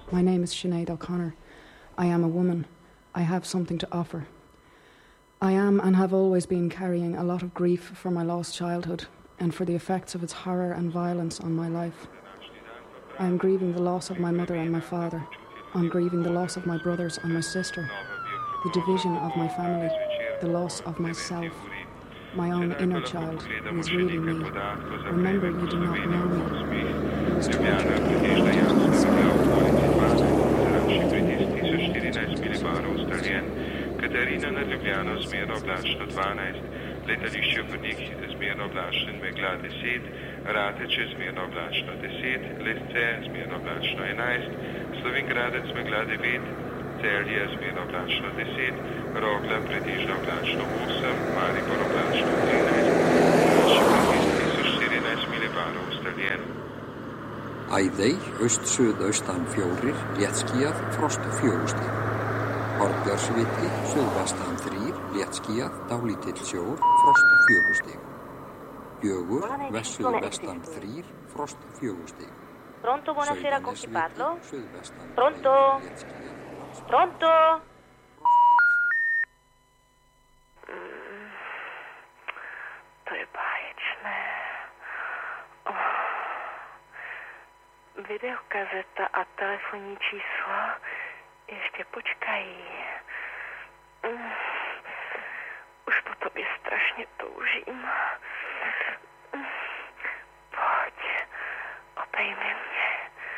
My name is Sinead O'Connor. I am a woman. I have something to offer. I am and have always been carrying a lot of grief for my lost childhood and for the effects of its horror and violence on my life. I am grieving the loss of my mother and my father. I'm grieving the loss of my brothers and my sister, the division of my family, the loss of myself, my own inner child, who is really me. Remember, you do not know me. Who was tortured Katarina na Ljubljano zmerno oblačno 12, letališče Brnik zmerno oblačno in megla 10, Rateče zmerno oblačno 10, Lesce zmerno oblačno 11, Slovingradec megla 9, Celje zmerno oblačno 10, Rogla pretežno oblačno 8, Maribor oblačno 13, 14 millibarov ustaljen. Æðey, öst-suðaustan 4, léttskýjað, frost 4 stig. Hornbjörnsviti, suðvestan 3, léttskýjað, dálítill sjór, frost 4 stig. Gjögur, vest-suðvestan 3, frost 4 stig. Pronto, buonasera, con chi parlo? Suðvestan 3, Pronto? léttskýjað, frost. Pronto? To je báječné. Videokazeta a telefonní číslo ještě počkají. Už po tobě strašně toužím. Pojď, obejmi mě.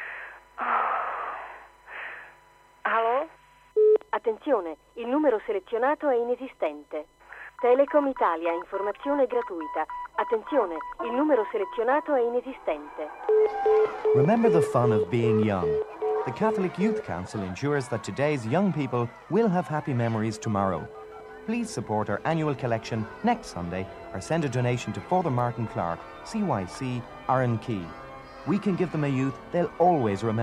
Halo? Attenzione, il numero selezionato è inesistente. Telecom Italia, informazione gratuita. Attenzione, il numero selezionato è inesistente. Remember the fun of being young. The Catholic Youth Council ensures that today's young people will have happy memories tomorrow. Please support our annual collection next Sunday or send a donation to Father Martin Clark, CYC, Arran Key. We can give them a youth they'll always remember.